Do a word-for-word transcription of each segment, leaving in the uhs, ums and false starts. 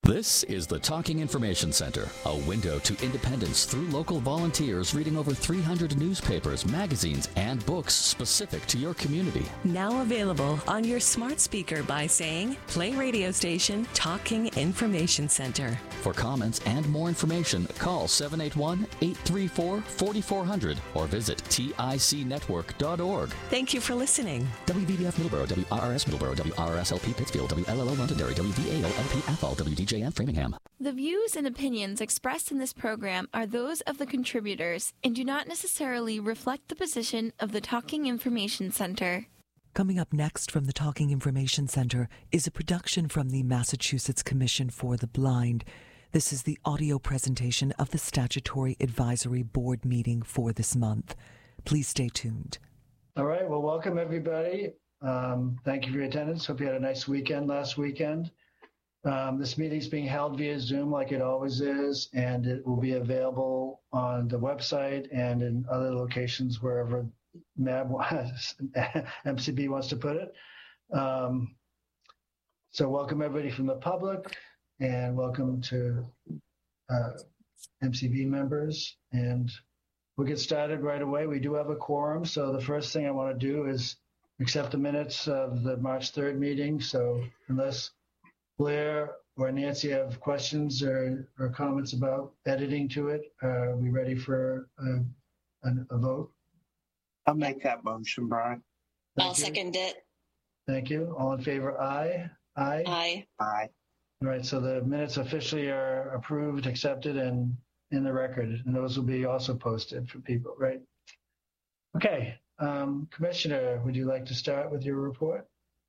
This is the Talking Information Center, a window to independence through local volunteers reading over three hundred newspapers, magazines, and books specific to your community. Now available on your smart speaker by saying, play radio station Talking Information Center. For comments and more information, call seven eight one, eight three four, four four zero zero or visit tic network dot org. Thank you for listening. W V B F Middleborough, W R R S Middleborough, W R R S L P Pittsfield, W L L O Londonderry, W V A O L P Athol, W D J M Framingham. The views and opinions expressed in this program are those of the contributors and do not necessarily reflect the position of the Talking Information Center. Coming up next from the Talking Information Center is a production from the Massachusetts Commission for the Blind. This is the audio presentation of the Statutory Advisory Board meeting for this month. Please stay tuned. All right. Well, welcome, everybody. Um, thank you for your attendance. Hope you had a nice weekend last weekend. Um, this meeting is being held via Zoom like it always is, and it will be available on the website and in other locations wherever M A B wants, M C B wants to put it. Um, so welcome everybody from the public, and welcome to uh, M C B members. And we'll get started right away. We do have a quorum, so the first thing I want to do is accept the minutes of the March third meeting. So unless Blair or Nancy have questions or, or comments about editing to it, uh, are we ready for a, a, a vote? I'll make that motion, Brian. Thank I'll you. second it. Thank you. All in favor, aye? Aye? Aye. Aye. All right, so the minutes officially are approved, accepted, and in the record, and those will be also posted for people, right? Okay, um, Commissioner, would you like to start with your report?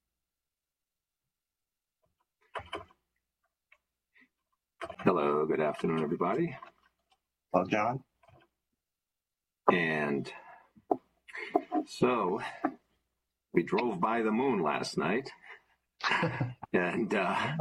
Hello, good afternoon, everybody. Well, John. And so we drove by the moon last night, and uh,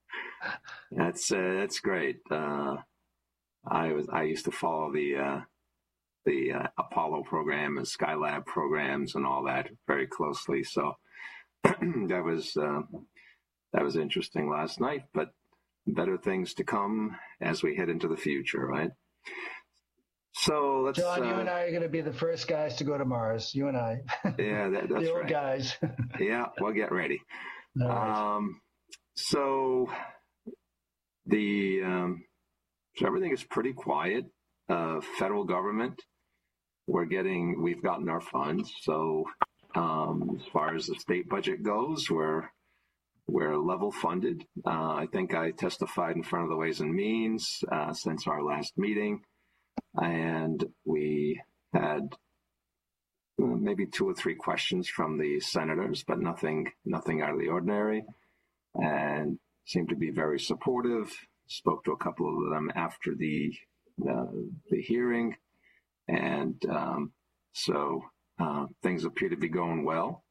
that's uh, that's great. Uh, I was I used to follow the uh, the uh, Apollo program and Skylab programs and all that very closely. So that was uh, that was interesting last night, but better things to come as we head into the future, right? So let's. John, uh, you and I are going to be the first guys to go to Mars. You and I. Yeah, that, that's the old right. guys. Yeah, we'll get ready. All right. Um, so the um, so everything is pretty quiet. Uh, federal government, we're getting, we've gotten our funds. So um, as far as the state budget goes, we're we're level funded. Uh, I think I testified in front of the Ways and Means uh, since our last meeting, and we had maybe two or three questions from the senators, but nothing, nothing out of the ordinary, and seemed to be very supportive. Spoke to a couple of them after the uh, the hearing, and um, so uh, things appear to be going well.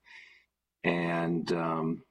And um,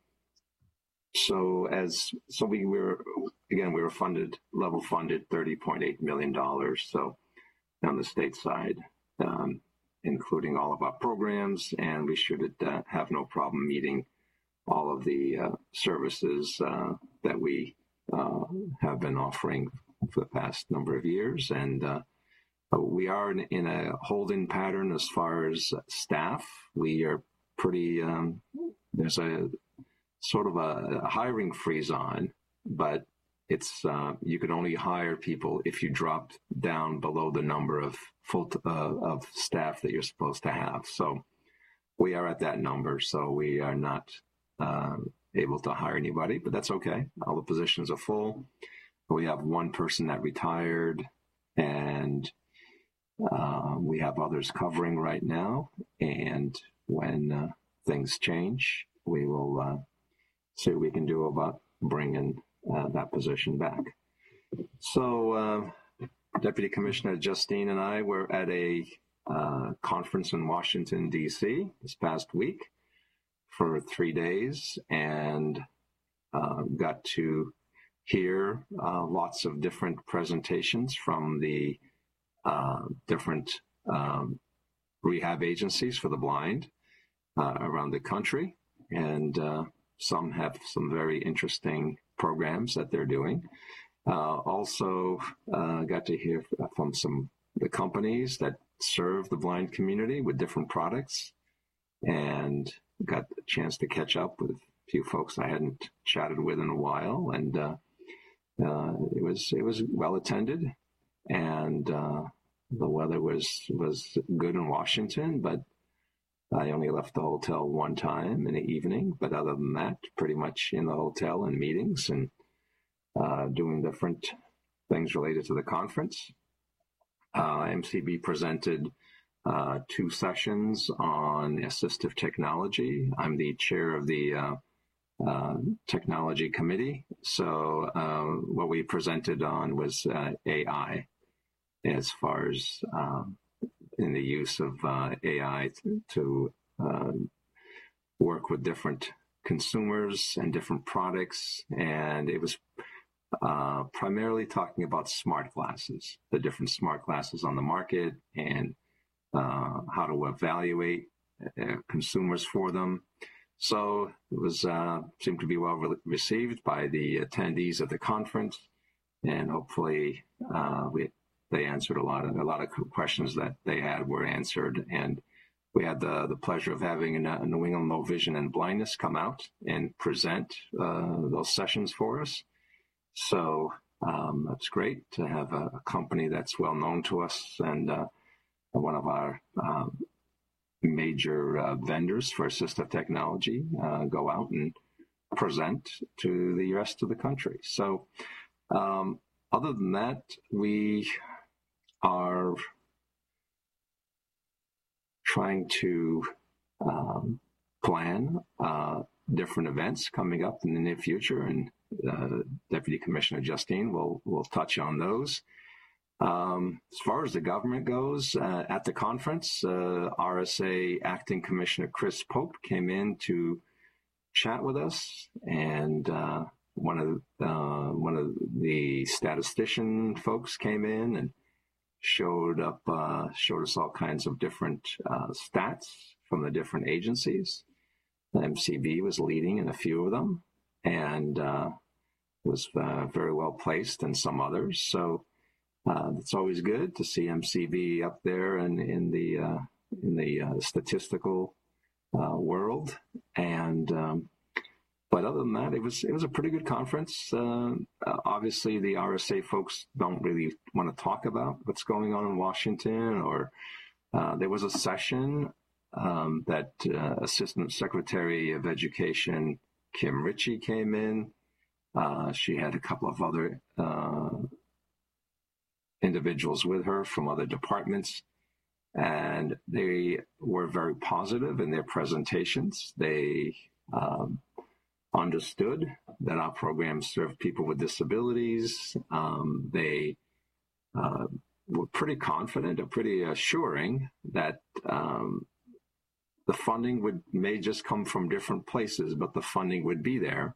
so as so we were again we were funded level funded thirty point eight million dollars. So on the state side. Um, including all of our programs, and we should uh, have no problem meeting all of the uh, services uh, that we uh, have been offering for the past number of years. And uh, we are in, in a holding pattern as far as staff. We are pretty, um, there's a sort of a, a hiring freeze on, but it's uh, you can only hire people if you dropped down below the number of full t- uh, of staff that you're supposed to have. So we are at that number, so we are not uh, able to hire anybody, but that's okay. All the positions are full. We have one person that retired, and uh, we have others covering right now. And when uh, things change, we will uh, see what we can do about bringing Uh, that position back. So uh, Deputy Commissioner Justine and I were at a uh, conference in Washington, D C this past week for three days and uh, got to hear uh, lots of different presentations from the uh, different um, rehab agencies for the blind uh, around the country. And uh, some have some very interesting programs that they're doing. Uh, also uh, got to hear from some the companies that serve the blind community with different products, and got a chance to catch up with a few folks I hadn't chatted with in a while. And uh, uh, it was it was well attended, and uh, the weather was was good in Washington, but I only left the hotel one time in the evening. But other than that, pretty much in the hotel and meetings and uh, doing different things related to the conference. Uh, M C B presented uh, two sessions on assistive technology. I'm the chair of the uh, uh, technology committee. So uh, what we presented on was uh, A I, as far as um, in the use of uh, A I to, to uh, work with different consumers and different products. And it was uh, primarily talking about smart glasses, the different smart glasses on the market, and uh, how to evaluate uh, consumers for them. So it was uh, seemed to be well re- received by the attendees at the conference, and hopefully uh, we they answered a lot of a lot of questions that they had were answered. And we had the the pleasure of having a New England Low Vision and Blindness come out and present uh, those sessions for us. So um, that's great to have a, a company that's well known to us, and uh, one of our um, major uh, vendors for assistive technology uh, go out and present to the rest of the country. So um, other than that, we are trying to um, plan uh, different events coming up in the near future, and uh, Deputy Commissioner Justine will will touch on those. Um, as far as the government goes, uh, at the conference, uh, R S A Acting Commissioner Chris Pope came in to chat with us, and uh, one of uh, one of the statistician folks came in and showed up, uh, showed us all kinds of different uh, stats from the different agencies. The M C B was leading in a few of them, and uh, was uh, very well placed in some others. So uh, it's always good to see M C B up there and in the uh, in the uh, statistical uh, world. And um, but other than that, it was it was a pretty good conference. Uh, obviously, the R S A folks don't really want to talk about what's going on in Washington. Or uh, there was a session um, that uh, Assistant Secretary of Education Kim Ritchie came in. Uh, she had a couple of other uh, individuals with her from other departments, and they were very positive in their presentations. They um, understood that our programs serve people with disabilities. Um, they uh, were pretty confident or pretty assuring that um, the funding would may just come from different places, but the funding would be there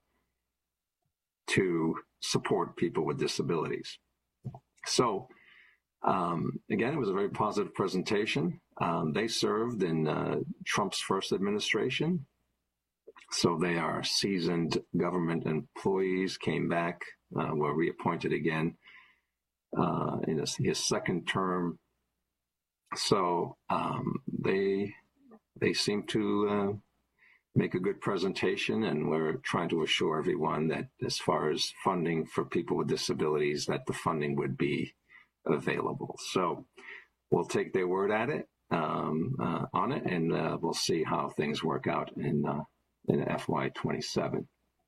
to support people with disabilities. So um, again, it was a very positive presentation. Um, they served in uh, Trump's first administration. So they are seasoned government employees, came back, uh, were reappointed again uh, in his, his second term. So um, they they seem to uh, make a good presentation, and we're trying to assure everyone that as far as funding for people with disabilities, that the funding would be available. So we'll take their word at it, um, uh, on it, and uh, we'll see how things work out in uh, in F Y twenty-seven.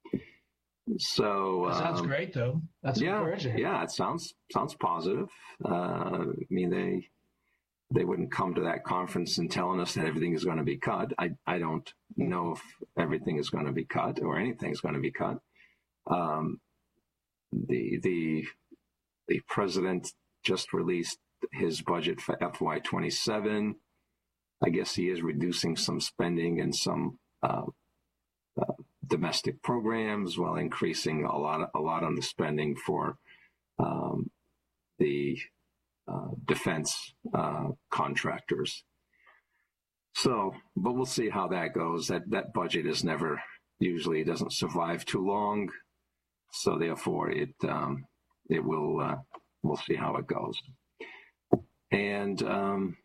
So that sounds um, great, though. That's yeah, encouraging. Yeah, it sounds sounds positive. Uh, I mean, they they wouldn't come to that conference and telling us that everything is going to be cut. I I don't know if everything is going to be cut or anything is going to be cut. Um, the the the president just released his budget for F Y twenty-seven. I guess he is reducing some spending and some uh, uh, domestic programs, while increasing a lot, a lot on the spending for um, the uh, defense uh, contractors. So, but we'll see how that goes. That that budget is never usually doesn't survive too long. So therefore, it um, it will uh, we'll see how it goes. And um,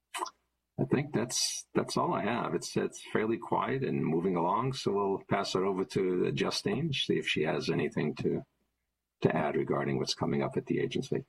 I think that's that's all I have. It's it's fairly quiet and moving along. So we'll pass it over to Justine, see if she has anything to to add regarding what's coming up at the agency.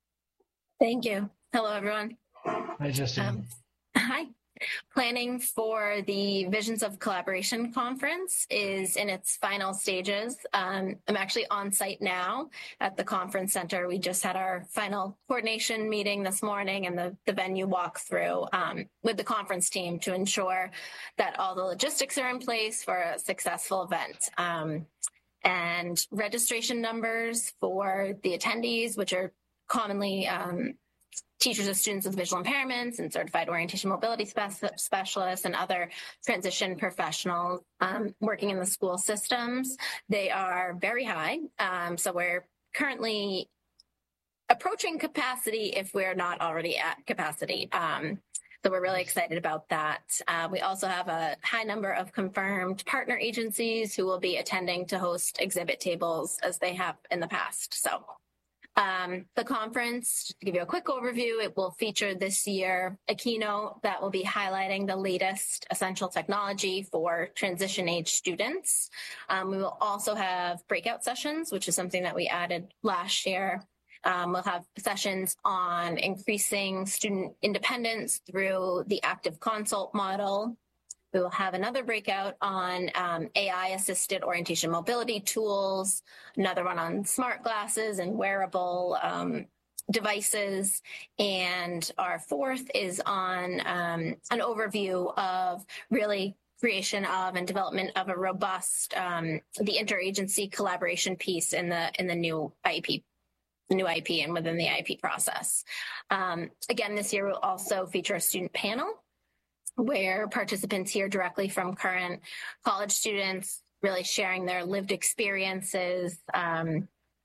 Thank you. Hello, everyone. Hi, Justine. Um, hi. Planning for the Visions of Collaboration Conference is in its final stages. Um, I'm actually on site now at the conference center. We just had our final coordination meeting this morning and the, the venue walkthrough um, with the conference team to ensure that all the logistics are in place for a successful event. Um, and registration numbers for the attendees, which are commonly um, teachers of students with visual impairments and certified orientation mobility spe- specialists and other transition professionals um, working in the school systems. They are very high. Um, so we're currently approaching capacity if we're not already at capacity. Um, so we're really excited about that. Uh, we also have a high number of confirmed partner agencies who will be attending to host exhibit tables as they have in the past. So Um, the conference, to give you a quick overview, it will feature this year a keynote that will be highlighting the latest essential technology for transition age students. Um, we will also have breakout sessions, which is something that we added last year. Um, we'll have sessions on increasing student independence through the active consult model. We will have another breakout on um, A I-assisted orientation mobility tools, another one on smart glasses and wearable um, devices, and our fourth is on um, an overview of really creation of and development of a robust um, the interagency collaboration piece in the in the new I E P. The new I E P and within the I E P process. Um, again, this year we'll also feature a student panel where participants hear directly from current college students, really sharing their lived experiences um,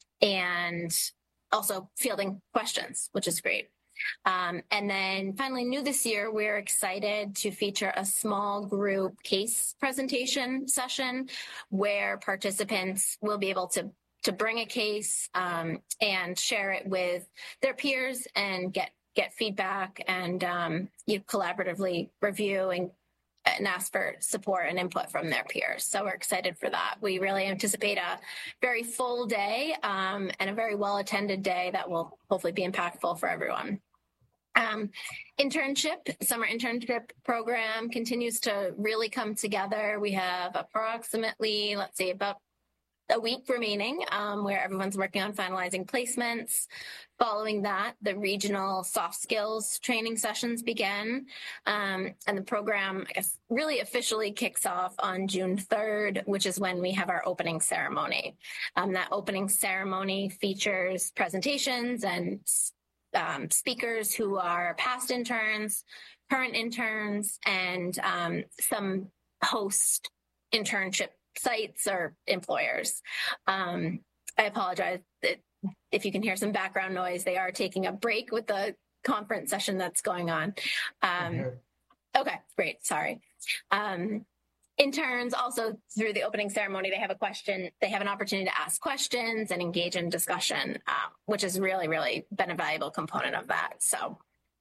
and also fielding questions, which is great. Um, and then finally, new this year, we're excited to feature a small group case presentation session where participants will be able to to bring a case um, and share it with their peers and get get feedback and um, you collaboratively review and, and ask for support and input from their peers. So we're excited for that. We really anticipate a very full day um, and a very well-attended day that will hopefully be impactful for everyone. Um, internship, summer internship program continues to really come together. We have approximately, let's say, about a week remaining um, where everyone's working on finalizing placements. Following that, the regional soft skills training sessions begin. Um, and the program, I guess, really officially kicks off on June third, which is when we have our opening ceremony. Um, that opening ceremony features presentations and um, speakers who are past interns, current interns, and um, some host internship sites or employers. Um, I apologize that if you can hear some background noise. They are taking a break with the conference session that's going on. Um, okay, great. Sorry. Um, interns also through the opening ceremony, they have a question. They have an opportunity to ask questions and engage in discussion, uh, which has really, really been a valuable component of that. So,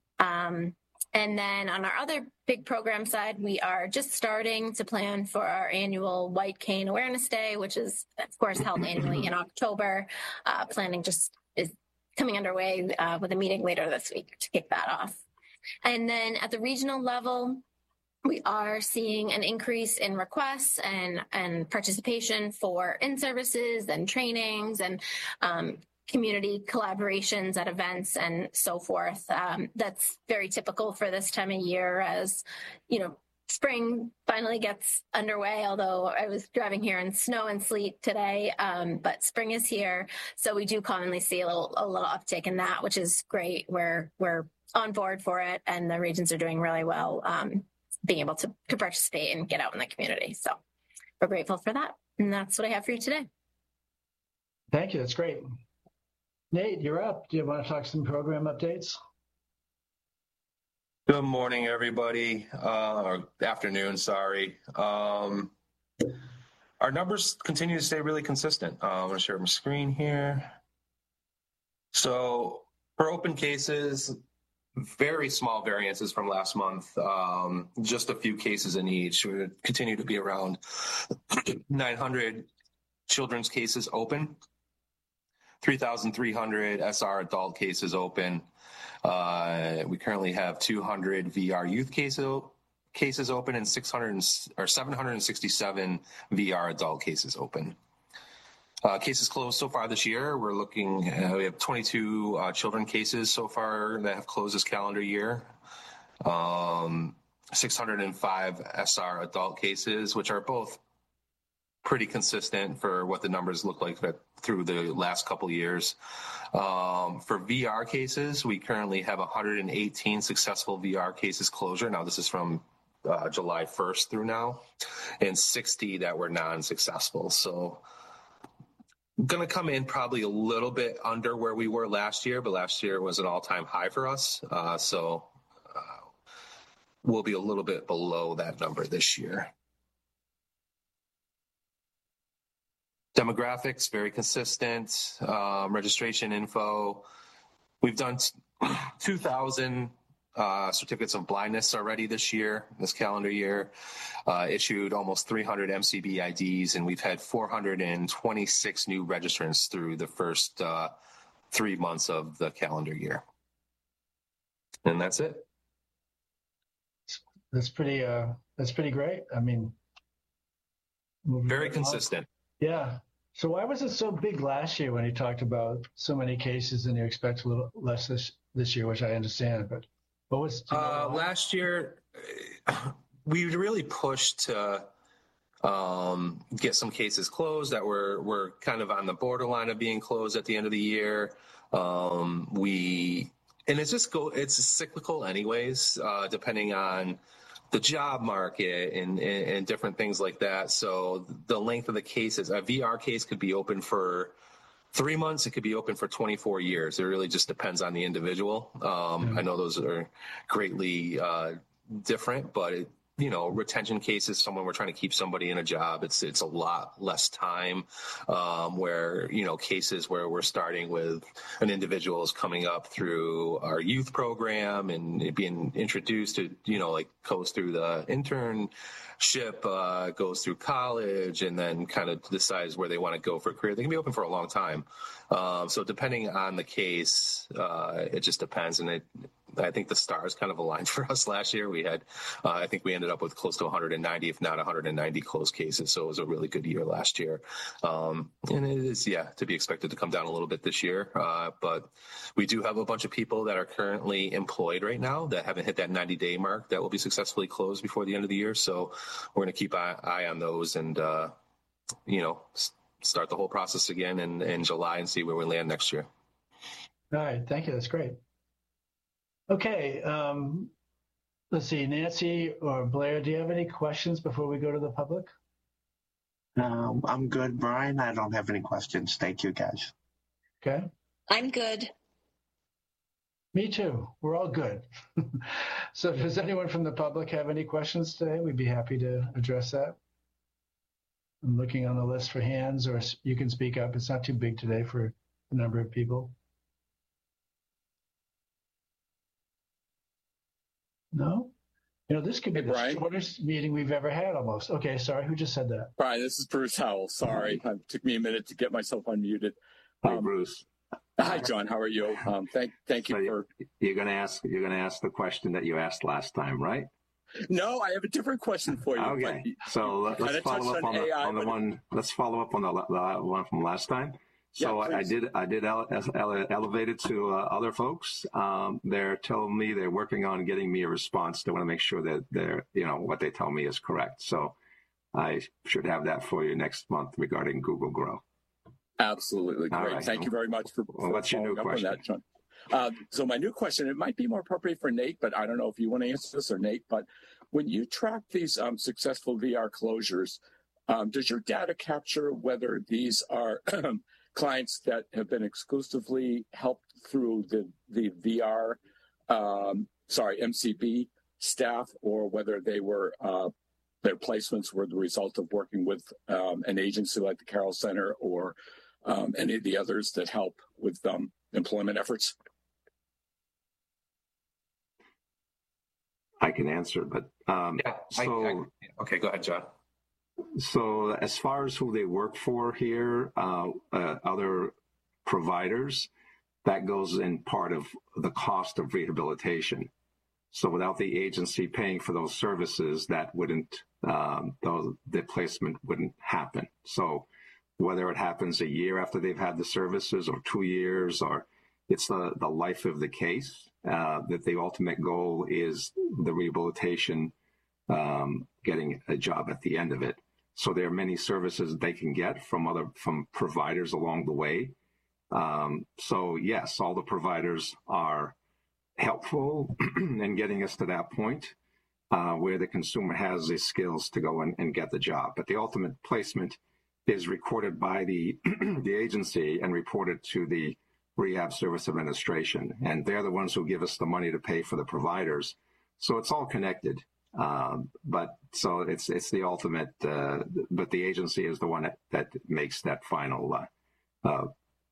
um, and then on our other big program side, we are just starting to plan for our annual White Cane Awareness Day, which is, of course, held annually in October. Uh, planning just is coming underway uh, with a meeting later this week to kick that off. And then at the regional level, we are seeing an increase in requests and, and participation for in-services and trainings and um, community collaborations at events and so forth. Um, that's very typical for this time of year as, you know, spring finally gets underway, although I was driving here in snow and sleet today, um, but spring is here. So we do commonly see a little, a little uptick in that, which is great. We're, we're on board for it and the regions are doing really well, um, being able to, to participate and get out in the community. So we're grateful for that. And that's what I have for you today. Thank you. That's great. Nate, you're up. Do you want to talk some program updates? Good morning, everybody, uh, or afternoon, sorry. Um, our numbers continue to stay really consistent. Uh, I'm going to share my screen here. So for open cases, very small variances from last month, um, just a few cases in each. We continue to be around nine hundred children's cases open, three thousand three hundred S R adult cases open. Uh, we currently have two hundred V R youth cases cases open and six hundred or seven hundred sixty-seven V R adult cases open. Uh, cases closed so far this year. We're looking, uh, we have twenty-two uh, children cases so far that have closed this calendar year. Um, six hundred five S R adult cases, which are both pretty consistent for what the numbers look like through the last couple years. Um, for V R cases, we currently have one hundred eighteen successful V R cases closure. Now, this is from uh, July first through now, and sixty that were non-successful. So going to come in probably a little bit under where we were last year, but last year was an all-time high for us. Uh, so uh, we'll be a little bit below that number this year. Demographics, very consistent. Um, registration info. We've done two thousand uh, certificates of blindness already this year, this calendar year. Uh, issued almost three hundred M C B I Ds, and we've had four hundred twenty-six new registrants through the first uh, three months of the calendar year. And that's it. That's pretty. Uh, that's pretty great. I mean, very consistent. Yeah. So why was it so big last year when you talked about so many cases and you expect a little less this, this year, which I understand, but what was uh, last year? We really pushed to um, get some cases closed that were, were kind of on the borderline of being closed at the end of the year. Um, we, and it's just go, it's cyclical anyways, uh, depending on the job market and, and, and different things like that. So the length of the cases, a V R case could be open for three months. It could be open for twenty-four years. It really just depends on the individual. Um, mm-hmm. I know those are greatly uh, different, but it, you know, retention cases, someone we're trying to keep somebody in a job, it's it's a lot less time, um, where, you know, cases where we're starting with an individual is coming up through our youth program and being introduced to, you know, like goes through the internship, uh, goes through college, and then kind of decides where they want to go for a career. They can be open for a long time. Um, so depending on the case, uh, it just depends. And it, I think the stars kind of aligned for us last year. We had, uh, I think we ended up with close to one hundred ninety, if not one hundred ninety closed cases. So it was a really good year last year. Um, and it is, yeah, to be expected to come down a little bit this year. Uh, but we do have a bunch of people that are currently employed right now that haven't hit that ninety day mark that will be successfully closed before the end of the year. So we're going to keep an eye on those and, uh, you know, start the whole process again in, in July and see where we land next year. All right. Thank you. That's great. Okay. Um, let's see, Nancy or Blair, do you have any questions before we go to the public? Um, I'm good, Brian. I don't have any questions. Thank you, guys. Okay. I'm good. Me too. We're all good. So does anyone from the public have any questions today? We'd be happy to address that. I'm looking on the list for hands, or you can speak up. It's not too big today for a number of people. No? You know, this could be hey, the Brian. shortest meeting we've ever had almost. Okay, sorry. Who just said that? Brian, this is Bruce Howell. Sorry. It took me a minute to get myself unmuted. Hi, um, Bruce. Hi, John. How are you? Um, thank thank you so for... You're going to ask You're going to ask the question that you asked last time, right? No, I have a different question for you. Okay. So let's follow up on, on, the, on the one. Let's follow up on the, the one from last time. So yeah, I did I did ele- ele- elevate it to uh, other folks. Um, they're telling me they're working on getting me a response. They want to make sure that they're, you know, what they tell me is correct. So I should have that for you next month regarding Google Grow. Absolutely. Great. Right. Thank you very much for, for well, what's your new question? That, John. Uh, so my new question, it might be more appropriate for Nate, but I don't know if you want to answer this or Nate, but when you track these um, successful V R closures, um, does your data capture whether these are clients that have been exclusively helped through the, the V R, um, sorry, M C B staff, or whether they were uh, their placements were the result of working with um, an agency like the Carroll Center or um, any of the others that help with um, employment efforts? I can answer, but um, yeah, so I, I, okay, go ahead, John. So as far as who they work for here, uh, uh, other providers, that goes in part of the cost of rehabilitation. So without the agency paying for those services, that wouldn't, um, those, the placement wouldn't happen. So whether it happens a year after they've had the services or two years, or it's the, the life of the case, uh, that the ultimate goal is the rehabilitation, um, getting a job at the end of it. So there are many services they can get from other, from providers along the way. Um, so yes, all the providers are helpful in getting us to that point uh, where the consumer has the skills to go and, and get the job. But the ultimate placement is recorded by the the agency and reported to the Rehab Service Administration, and they're the ones who give us the money to pay for the providers. So it's all connected. Um, but so it's it's the ultimate. Uh, but the agency is the one that, that makes that final uh, uh,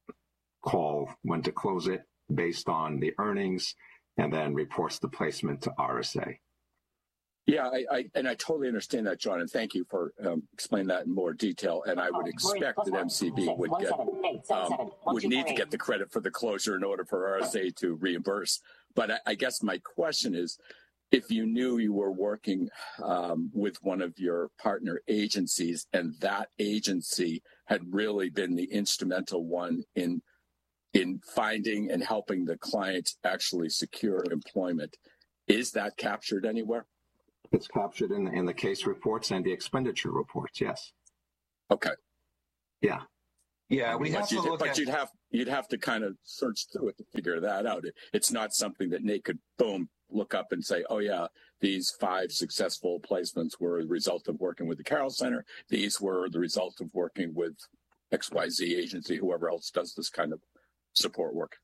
call when to close it based on the earnings, and then reports the placement to R S A. Yeah, I, I and I totally understand that, John, and thank you for um, explaining that in more detail. And I would expect that M C B would get um, would need to get the credit for the closure in order for R S A to reimburse. But I, I guess my question is, if you knew you were working um, with one of your partner agencies, and that agency had really been the instrumental one in in finding and helping the client actually secure employment, is that captured anywhere? It's captured in the, in the case reports and the expenditure reports, yes. Okay. Yeah. Yeah, we have to look but at... you'd have you'd have to kind of search through it to figure that out. It, it's not something that Nate could, boom, look up and say, oh, yeah, these five successful placements were the result of working with the Carroll Center. These were the result of working with X Y Z agency, whoever else does this kind of support work.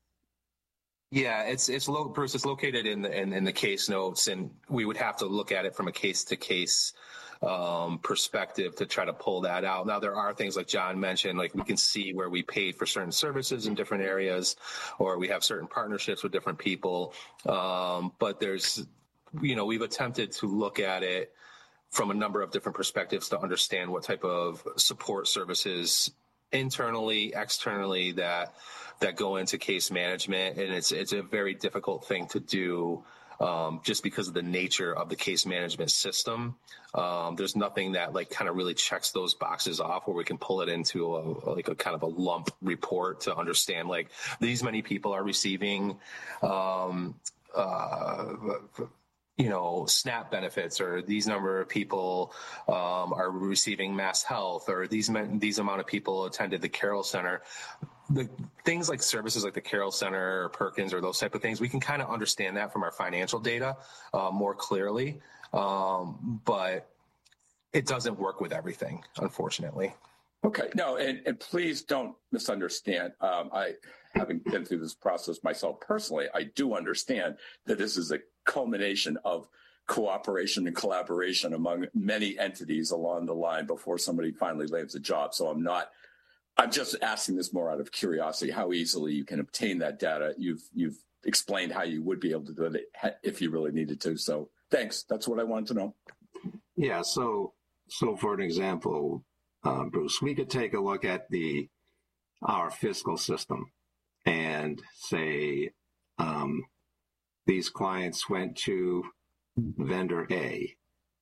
Yeah, it's it's lo- Bruce. It's located in the in, in the case notes, and we would have to look at it from a case to case um, perspective to try to pull that out. Now, there are things like John mentioned, like we can see where we paid for certain services in different areas, or we have certain partnerships with different people. Um, but there's, you know, we've attempted to look at it from a number of different perspectives to understand what type of support services internally, externally that that go into case management, and it's it's a very difficult thing to do um, just because of the nature of the case management system. Um, there's nothing that like kind of really checks those boxes off where we can pull it into a, like a kind of a lump report to understand like these many people are receiving um, uh, you know, SNAP benefits, or these number of people um, are receiving Mass Health, or these these amount of people attended the Carroll Center. The things like services like the Carroll Center or Perkins or those type of things, we can kind of understand that from our financial data uh, more clearly, um, but it doesn't work with everything, unfortunately. Okay, no, and, and please don't misunderstand. Um, I, having been through this process myself personally, I do understand that this is a culmination of cooperation and collaboration among many entities along the line before somebody finally lands a job. So I'm not, I'm just asking this more out of curiosity, how easily you can obtain that data. You've, you've explained how you would be able to do it if you really needed to. So thanks. That's what I wanted to know. Yeah. So, so for an example, uh, Bruce, we could take a look at the, our fiscal system and say, um, these clients went to vendor A,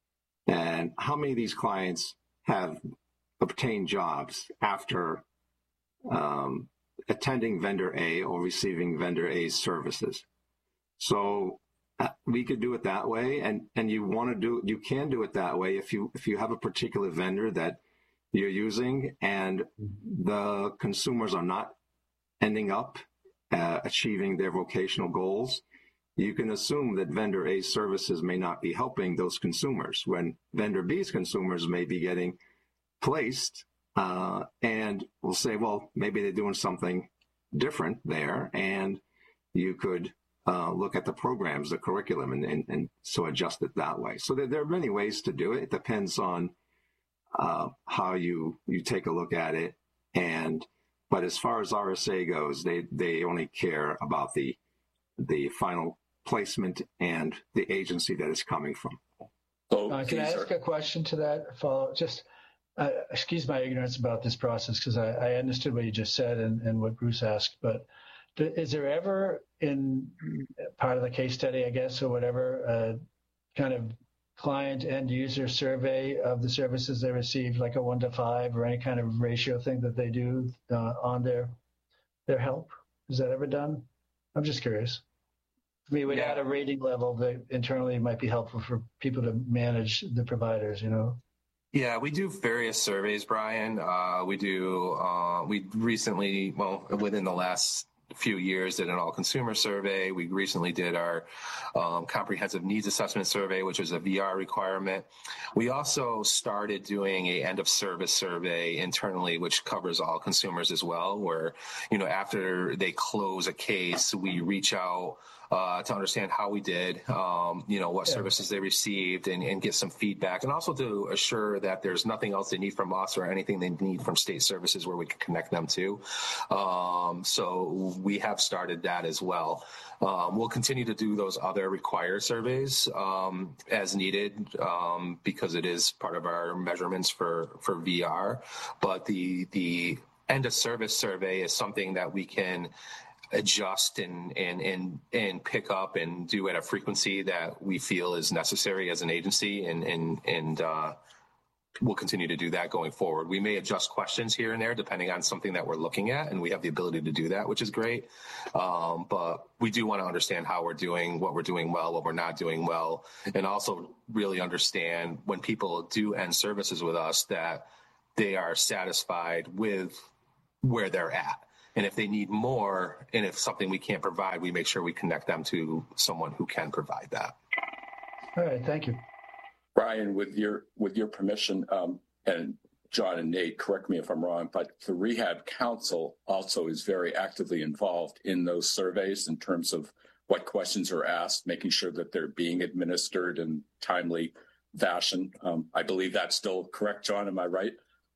and how many of these clients have obtained jobs after um, attending vendor A or receiving vendor A's services. So uh, we could do it that way, and and you want to do you can do it that way if you if you have a particular vendor that you're using and the consumers are not ending up uh, achieving their vocational goals. You can assume that vendor A's services may not be helping those consumers when vendor B's consumers may be getting placed, uh, and we'll say, well, maybe they're doing something different there, and you could uh, look at the programs, the curriculum, and, and, and so adjust it that way. So there, there are many ways to do it. It depends on uh, how you you take a look at it. And but as far as R S A goes, they they only care about the the final placement and the agency that it's coming from. So, uh, can I ask a question to that? Follow just. Uh, excuse my ignorance about this process, because I, I understood what you just said and, and what Bruce asked, but th- is there ever in part of the case study, I guess, or whatever, uh, kind of client end user survey of the services they receive, like a one to five or any kind of ratio thing that they do uh, on their their help? Is that ever done? I'm just curious. I mean, we'd Yeah. add a rating level that internally might be helpful for people to manage the providers, you know? Yeah, we do various surveys, Brian. Uh, we do, uh, we recently, well, within the last few years, did an all-consumer survey. We recently did our um, comprehensive needs assessment survey, which is a V R requirement. We also started doing a end-of-service survey internally, which covers all consumers as well, where, you know, after they close a case, we reach out Uh, to understand how we did, um, you know, what yeah. services they received, and, and get some feedback, and also to assure that there's nothing else they need from us or anything they need from state services where we can connect them to. Um, so we have started that as well. Um, we'll continue to do those other required surveys um, as needed um, because it is part of our measurements for, for V R. But the the end of service survey is something that we can adjust and, and, and, and pick up and do at a frequency that we feel is necessary as an agency. And, and, and, uh, we'll continue to do that going forward. We may adjust questions here and there depending on something that we're looking at, and we have the ability to do that, which is great. Um, but we do want to understand how we're doing, what we're doing well, what we're not doing well, and also really understand when people do end services with us that they are satisfied with where they're at. And if they need more, and if something we can't provide, we make sure we connect them to someone who can provide that. All right, thank you. Brian, with your with your permission, um, and John and Nate, correct me if I'm wrong, but the Rehab Council also is very actively involved in those surveys in terms of what questions are asked, making sure that they're being administered in timely fashion. Um, I believe that's still correct, John. Am I right?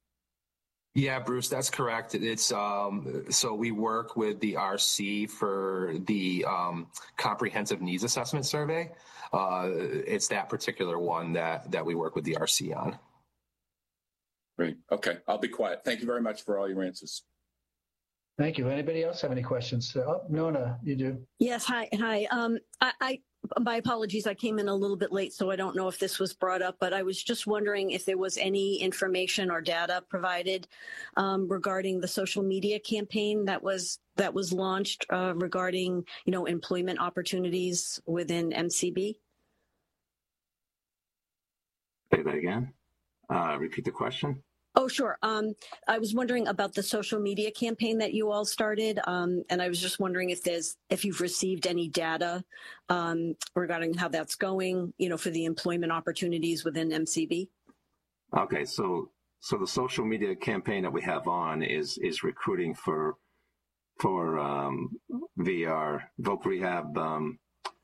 Yeah, Bruce, that's correct. It's um, so we work with the R C for the um, comprehensive needs assessment survey. Uh, it's that particular one that that we work with the R C on. Great. Okay, I'll be quiet. Thank you very much for all your answers. Thank you. Anybody else have any questions? Oh, Nona, you do. Yes. Hi. Hi. Um, I, I my apologies. I came in a little bit late, so I don't know if this was brought up, but I was just wondering if there was any information or data provided um, regarding the social media campaign that was that was launched uh, regarding, you know, employment opportunities within M C B. Say that again. Uh, repeat the question. Oh, sure. Um, I was wondering about the social media campaign that you all started, um, and I was just wondering if there's if you've received any data um, regarding how that's going, you know, for the employment opportunities within M C B. Okay, so so the social media campaign that we have on is is recruiting for for um, V R, voc rehab, um,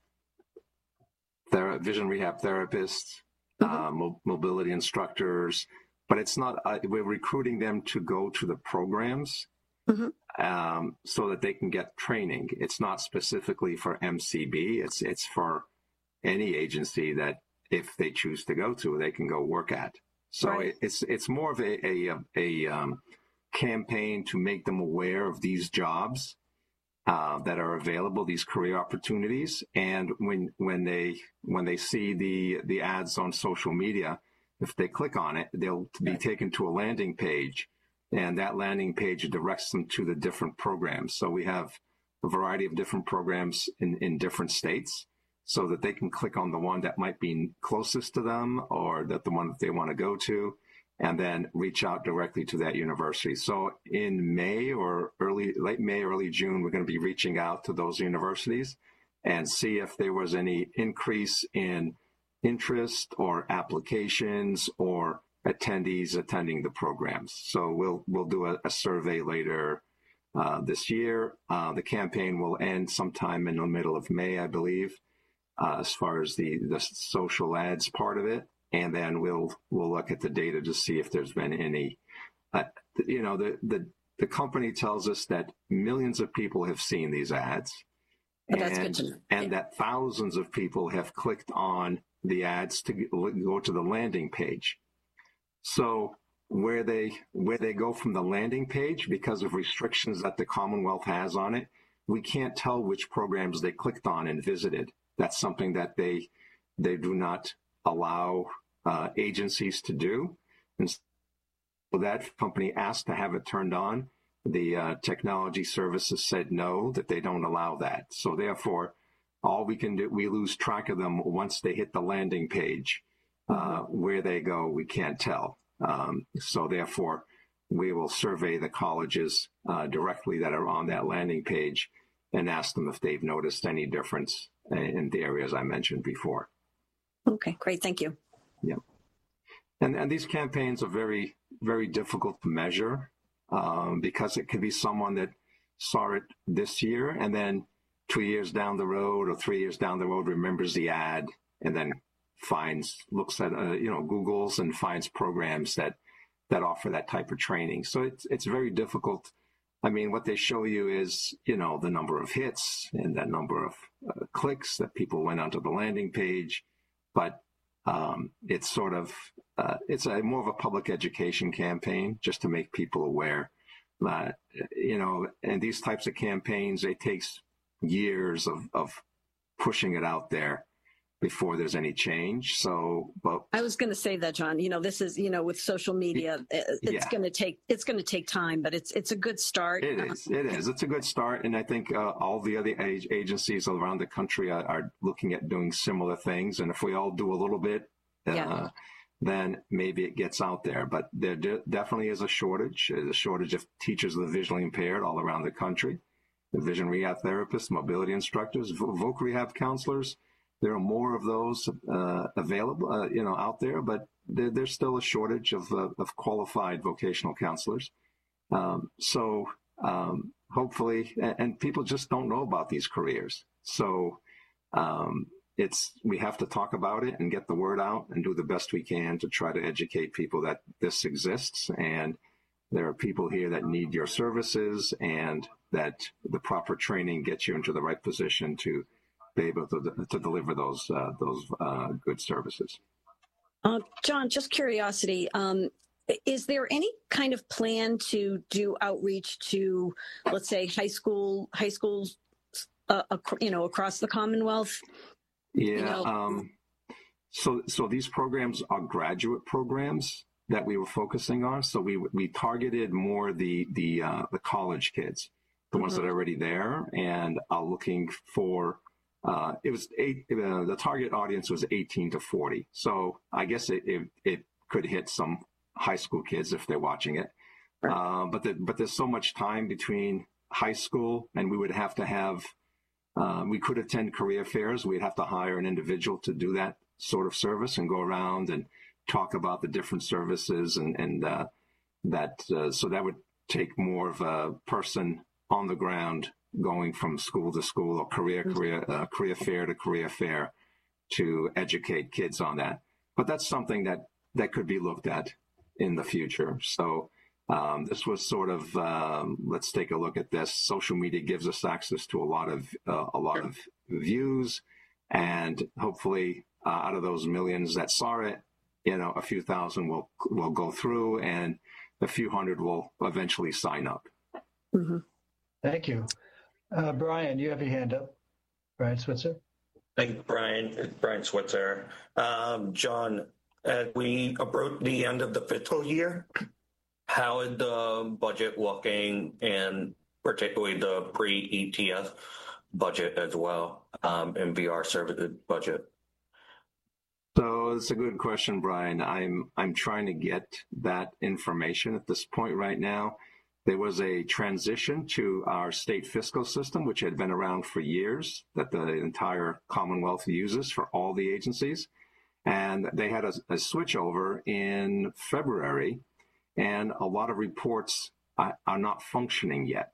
thera- vision rehab therapists, mm-hmm. uh, mo- mobility instructors. But it's not, uh, we're recruiting them to go to the programs mm-hmm. um, so that they can get training. It's not specifically for M C B. It's it's for any agency that if they choose to go to, they can go work at. So right. it, it's it's more of a, a, a um, campaign to make them aware of these jobs uh, that are available, these career opportunities. And when when they when they see the the ads on social media, if they click on it, they'll be taken to a landing page, and that landing page directs them to the different programs. So we have a variety of different programs in, in different states so that they can click on the one that might be closest to them or that the one that they want to go to, and then reach out directly to that university. So in May or early, late May, early June, we're going to be reaching out to those universities and see if there was any increase in interest or applications or attendees attending the programs. So we'll we'll do a, a survey later uh, this year. Uh, the campaign will end sometime in the middle of May, I believe, uh, as far as the, the social ads part of it. And then we'll we'll look at the data to see if there's been any, uh, you know, the, the, the company tells us that millions of people have seen these ads. But and, that's good to know. and Yeah. that thousands of people have clicked on the ads to go to the landing page. So where they where they go from the landing page, because of restrictions that the Commonwealth has on it, we can't tell which programs they clicked on and visited. That's something that they they do not allow uh, agencies to do. And so that company asked to have it turned on. The uh, technology services said no, that they don't allow that. So therefore, all we can do, we lose track of them once they hit the landing page. Uh, where they go, we can't tell. Um, so therefore, we will survey the colleges uh, directly that are on that landing page and ask them if they've noticed any difference in the areas I mentioned before. Okay, great. Thank you. Yeah. And, and these campaigns are very, very difficult to measure um, because it could be someone that saw it this year and then two years down the road or three years down the road remembers the ad and then finds, looks at, uh, you know, Googles and finds programs that, that offer that type of training. So it's, it's very difficult. I mean, what they show you is, you know, the number of hits and that number of uh, clicks that people went onto the landing page. But um, it's sort of, uh, it's a more of a public education campaign just to make people aware that, you know, and these types of campaigns, it takes years of, of pushing it out there before there's any change. So, but I was going to say that, John, you know, this is, you know, with social media, it's yeah. going to take, it's going to take time, but it's, it's a good start. It is, it is, it's a good start. And I think uh, all the other age agencies around the country are, are looking at doing similar things. And if we all do a little bit, uh, yeah. then maybe it gets out there. But there de- definitely is a shortage, There's a shortage of teachers of the visually impaired all around the country, the vision rehab therapists, mobility instructors, voc rehab counselors. There are more of those uh, available, uh, you know, out there, but there, there's still a shortage of uh, of qualified vocational counselors. Um, so um, hopefully, and, and people just don't know about these careers. So um, it's we have to talk about it and get the word out and do the best we can to try to educate people that this exists and there are people here that need your services and that the proper training gets you into the right position to be able to, to deliver those uh, those uh, good services. Uh, John, just curiosity, um, is there any kind of plan to do outreach to, let's say, high school high schools, uh, ac- you know, across the Commonwealth? Yeah. You know? um, so so these programs are graduate programs that we were focusing on. So we we targeted more the the uh, the college kids, the mm-hmm. ones that are already there, and are looking for. Uh, it was eight, uh, the target audience was eighteen to forty. So I guess it, it, it could hit some high school kids if they're watching it. Right. Uh, but, the, but there's so much time between high school and we would have to have, uh, we could attend career fairs. We'd have to hire an individual to do that sort of service and go around and talk about the different services and, and uh, that, uh, so that would take more of a person on the ground going from school to school or career, career, uh, career fair to career fair to educate kids on that. But that's something that, that could be looked at in the future. So um, this was sort of, um, let's take a look at this. Social media gives us access to a lot of, uh, a lot of views, and hopefully uh, out of those millions that saw it, you know, a few thousand will, will go through and a few hundred will eventually sign up. Mm-hmm. Thank you. Uh, Brian, you have your hand up. Brian Switzer. Thank you, Brian. Brian Switzer. Um, John, as we approach the end of the fiscal year, how is the budget looking, and particularly the pre-E T S budget as well, um, and V R services budget? So it's a good question, Brian. I'm I'm trying to get that information at this point right now. There was a transition to our state fiscal system, which had been around for years, that the entire Commonwealth uses for all the agencies. And they had a, a switchover in February, and a lot of reports are, are not functioning yet.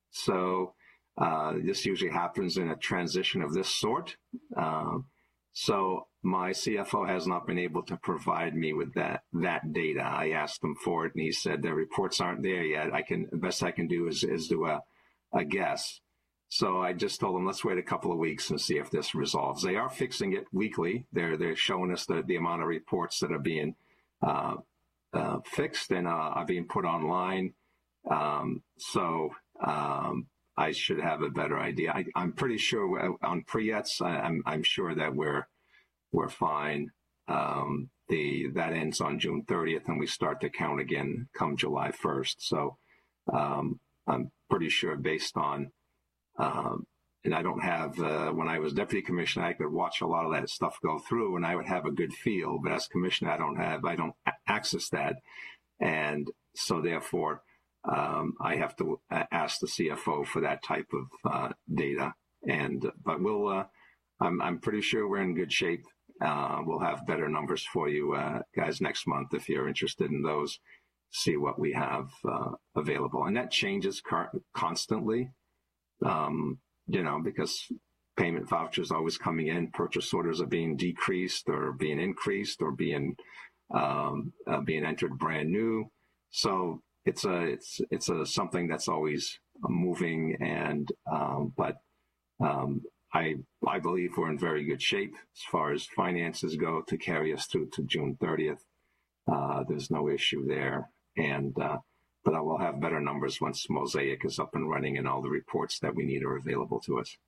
So uh, this usually happens in a transition of this sort. Uh, so my C F O has not been able to provide me with that that data. I asked him for it, and he said the reports aren't there yet. I can the best I can do is is do a a guess. So I just told them, let's wait a couple of weeks and see if this resolves. They are fixing it weekly. They're they're showing us the, the amount of reports that are being uh, uh, fixed and uh, are being put online. Um, so um, I should have a better idea. I, I'm pretty sure on Priettes, I'm I'm sure that we're we're fine. Um, the that ends on June thirtieth, and we start to count again come July first. So um, I'm pretty sure based on. Um, and I don't have, uh, when I was deputy commissioner, I could watch a lot of that stuff go through and I would have a good feel, but as commissioner, I don't have, I don't access that. And so therefore, um, I have to ask the C F O for that type of, uh, data. And, but we'll, uh, I'm, I'm pretty sure we're in good shape. Uh, we'll have better numbers for you, uh, guys next month if you're interested in those, see what we have, uh, available. And that changes constantly. Um, you know, because payment vouchers are always coming in, purchase orders are being decreased or being increased or being um, uh, being entered brand new. So it's a it's it's a something that's always moving. And um, but um, I I believe we're in very good shape as far as finances go to carry us through to June thirtieth. Uh, there's no issue there, and. Uh, But I will have better numbers once Mosaic is up and running and all the reports that we need are available to us.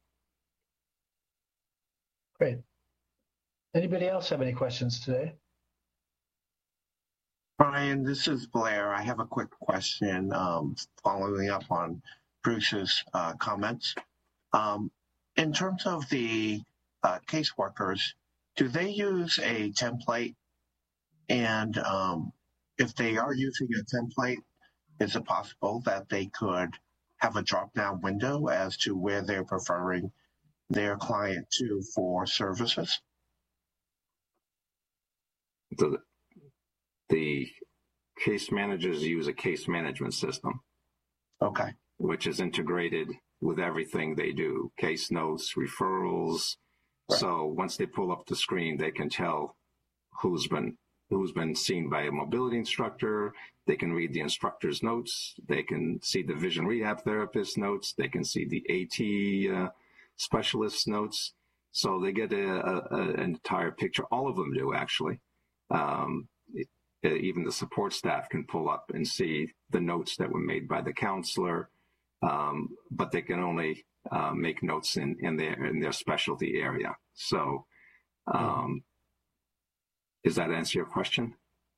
Great. Anybody else have any questions today? Brian, this is Blair. I have a quick question um, following up on Bruce's uh, comments. Um, in terms of the uh, caseworkers, do they use a template? And um, if they are using a template, is it possible that they could have a drop-down window as to where they're preferring their client to for services? The, the case managers use a case management system. Okay. Which is integrated with everything they do, case notes, referrals. Right. So once they pull up the screen, they can tell who's been who's been seen by a mobility instructor. They can read the instructor's notes. They can see the vision rehab therapist notes. They can see the AT uh, specialist notes. So they get a, a, a, an entire picture. All of them do, actually. Um, it, even the support staff can pull up and see the notes that were made by the counselor, um, but they can only uh, make notes in, in, their, in their specialty area. So um, does that answer your question?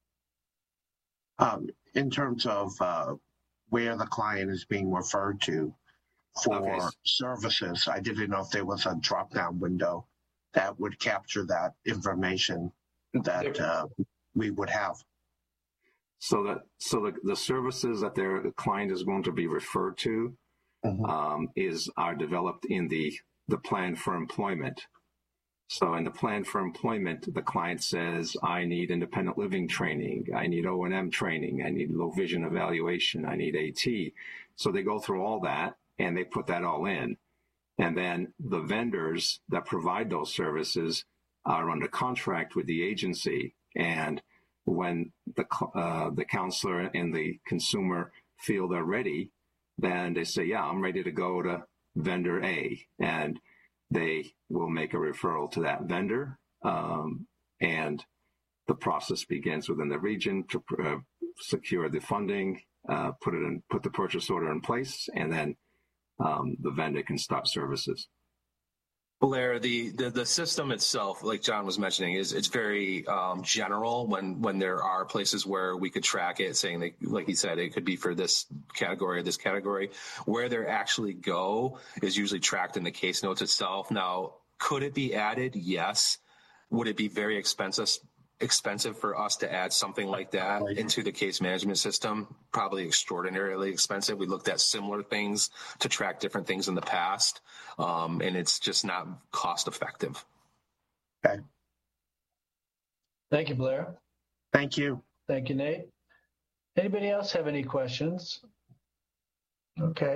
Um, in terms of uh, where the client is being referred to for okay. services, I didn't know if there was a drop-down window that would capture that information that uh, we would have. So that so the, the services that their client is going to be referred to mm-hmm. um, is are developed in the the plan for employment. So in the plan for employment, the client says, I need independent living training. I need O and M training. I need low vision evaluation. I need AT. So they go through all that and they put that all in. And then the vendors that provide those services are under contract with the agency. And when the, uh, the counselor and the consumer feel they're ready, then they say, yeah, I'm ready to go to vendor A. And they will make a referral to that vendor, um, and the process begins within the region to uh, secure the funding, uh, put it in, put the purchase order in place, and then um, the vendor can start services. Blair, the, the the system itself, like John was mentioning, is it's very um, general. When when there are places where we could track it, saying that, like he said, it could be for this category or this category. Where they actually go is usually tracked in the case notes itself. Now, could it be added? Yes. Would it be very expensive? expensive for us to add something like that into the case management system? Probably extraordinarily expensive. We looked at similar things to track different things in the past, um, and it's just not cost effective. Okay. Thank you, Blair. Thank you. Thank you, Nate. Anybody else have any questions? Okay.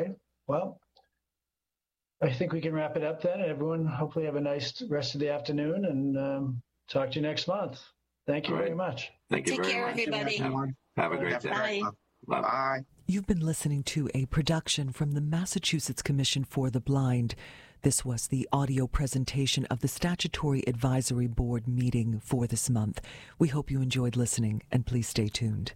well, I think we can wrap it up then. Everyone, hopefully have a nice rest of the afternoon, and um, talk to you next month. Thank you All right. very much. Thank you Take very care, much. everybody. Have, have a great day. Bye. Bye. Bye. You've been listening to a production from the Massachusetts Commission for the Blind. This was the audio presentation of the Statutory Advisory Board meeting for this month. We hope you enjoyed listening, and please stay tuned.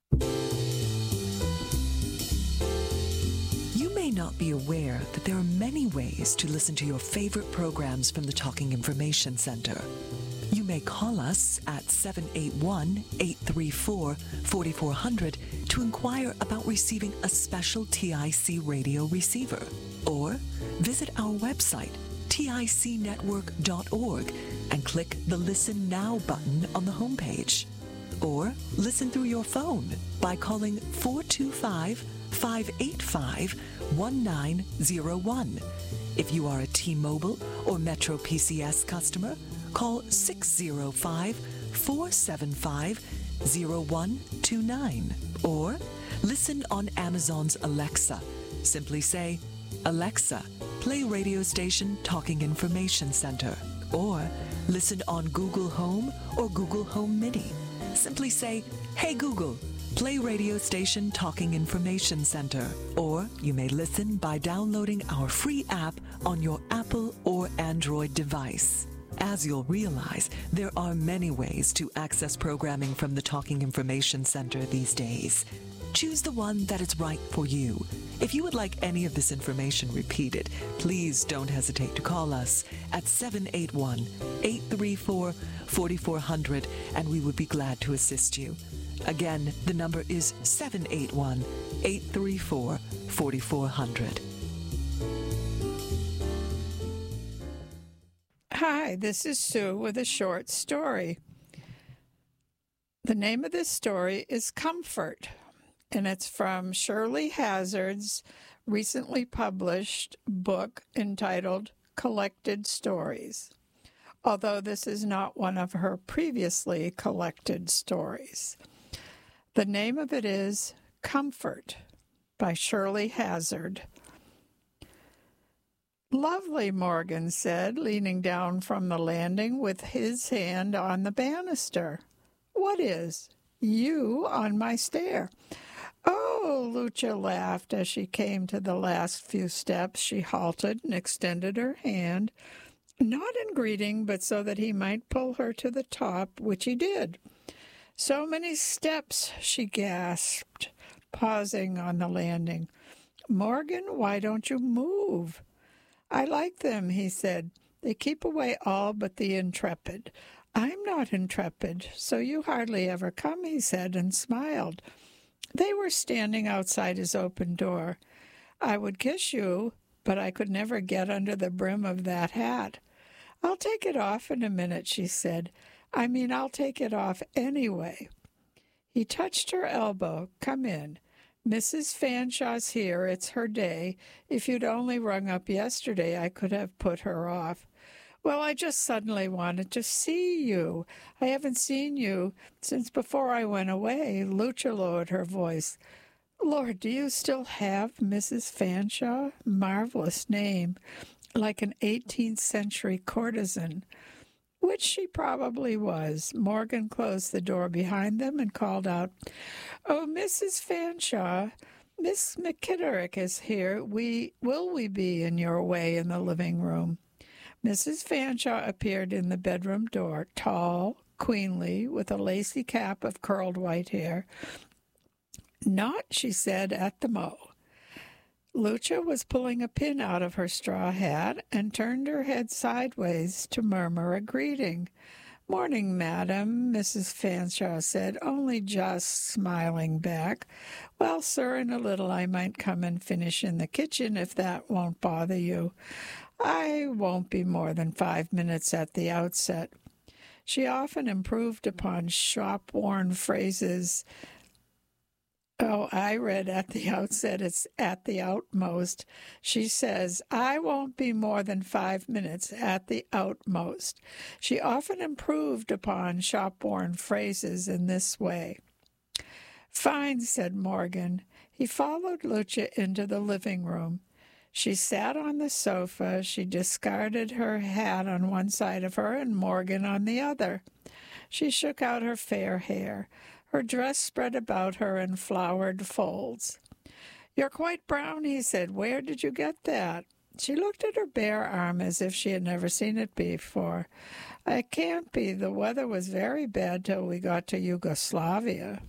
You may not be aware that there are many ways to listen to your favorite programs from the Talking Information Center. You may call us at seven eight one, eight three four, four four zero zero to inquire about receiving a special T I C radio receiver, or visit our website, tic network dot org, and click the Listen Now button on the homepage. Or listen through your phone by calling four two five, five eight five, one nine zero one. If you are a T-Mobile or Metro P C S customer, call six zero five, four seven five, zero one two nine. Or listen on Amazon's Alexa. Simply say, Alexa, play radio station Talking Information Center. Or listen on Google Home or Google Home Mini. Simply say, Hey Google, play radio station Talking Information Center. Or you may listen by downloading our free app on your Apple or Android device. As you'll realize, there are many ways to access programming from the Talking Information Center these days. Choose the one that is right for you. If you would like any of this information repeated, please don't hesitate to call us at seven eight one, eight three four, four four zero zero, and we would be glad to assist you. Again, the number is seven eight one, eight three four, four four zero zero. Hi, this is Sue with a short story. The name of this story is Comfort, and it's from Shirley Hazard's recently published book entitled Collected Stories, although this is not one of her previously collected stories. The name of it is Comfort by Shirley Hazard. Lovely, Morgan said, leaning down from the landing with his hand on the banister. What is? You on my stair. Oh, Lucia laughed as she came to the last few steps. She halted and extended her hand, not in greeting, but so that he might pull her to the top, which he did. So many steps, she gasped, pausing on the landing. Morgan, why don't you move? I like them, he said. They keep away all but the intrepid. I'm not intrepid, so you hardly ever come, he said, and smiled. They were standing outside his open door. I would kiss you, but I could never get under the brim of that hat. I'll take it off in a minute, she said. I mean, I'll take it off anyway. He touched her elbow. Come in. Missus Fanshaw's here. It's her day. If you'd only rung up yesterday, I could have put her off. Well, I just suddenly wanted to see you. I haven't seen you since before I went away. Lucia lowered her voice. Lord, do you still have Missus Fanshawe? Marvelous name, like an eighteenth century courtesan. Which she probably was. Morgan closed the door behind them and called out, Oh, Missus Fanshawe, Miss McKitterick is here. We will we be in your way in the living room? Missus Fanshawe appeared in the bedroom door, tall, queenly, with a lacy cap of curled white hair. Not, she said, at the mo. Lucia was pulling a pin out of her straw hat and turned her head sideways to murmur a greeting. Morning, madam, Missus Fanshawe said, only just smiling back. Well, sir, in a little I might come and finish in the kitchen if that won't bother you. I won't be more than five minutes at the outset. She often improved upon shop-worn phrases. Oh, I read at the outset, it's at the outmost. She says, I won't be more than five minutes at the outmost. She often improved upon shop-worn phrases in this way. Fine, said Morgan. He followed Lucia into the living room. She sat on the sofa. She discarded her hat on one side of her and Morgan on the other. She shook out her fair hair. Her dress spread about her in flowered folds. "You're quite brown," he said. "Where did you get that?" She looked at her bare arm as if she had never seen it before. "It can't be. The weather was very bad till we got to Yugoslavia."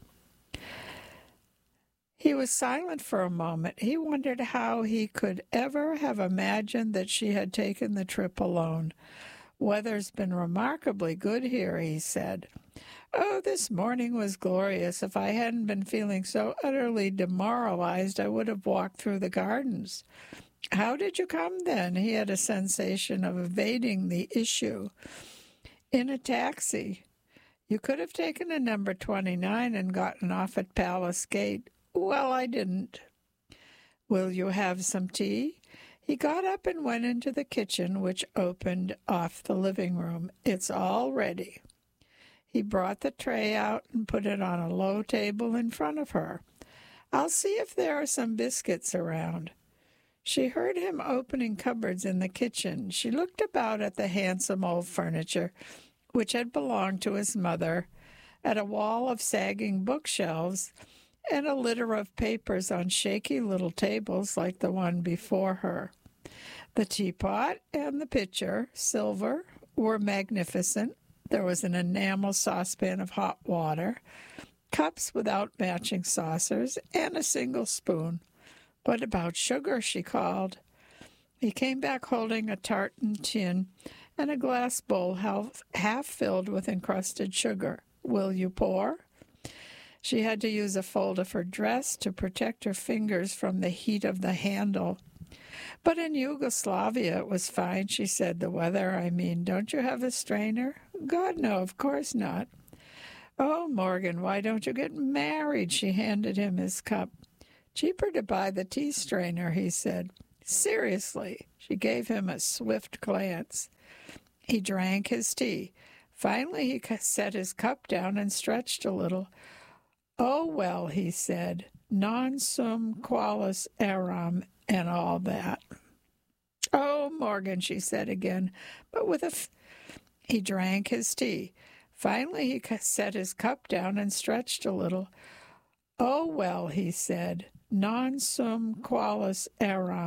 He was silent for a moment. He wondered how he could ever have imagined that she had taken the trip alone. "Weather's been remarkably good here," he said. "Oh, this morning was glorious. If I hadn't been feeling so utterly demoralized, I would have walked through the gardens." "How did you come then?" He had a sensation of evading the issue. "In a taxi." "You could have taken a number twenty-nine and gotten off at Palace Gate." "Well, I didn't." "Will you have some tea?" He got up and went into the kitchen, which opened off the living room. "It's all ready." He brought the tray out and put it on a low table in front of her. "I'll see if there are some biscuits around." She heard him opening cupboards in the kitchen. She looked about at the handsome old furniture, which had belonged to his mother, at a wall of sagging bookshelves, and a litter of papers on shaky little tables like the one before her. The teapot and the pitcher, silver, were magnificent. There was an enamel saucepan of hot water, cups without matching saucers, and a single spoon. "What about sugar?" she called. He came back holding a tartan tin and a glass bowl half, half filled with encrusted sugar. "Will you pour?" She had to use a fold of her dress to protect her fingers from the heat of the handle. "But in Yugoslavia it was fine," she said. "The weather, I mean. Don't you have a strainer?" "God, no, of course not." "Oh, Morgan, why don't you get married?" She handed him his cup. "Cheaper to buy the tea strainer," he said. "Seriously." She gave him a swift glance. He drank his tea. Finally he set his cup down and stretched a little. "Oh, well," he said, "non sum qualis eram and all that." "Oh, Morgan," she said again, but with a... F- he drank his tea. Finally he set his cup down and stretched a little. "Oh, well," he said, "non sum qualis eram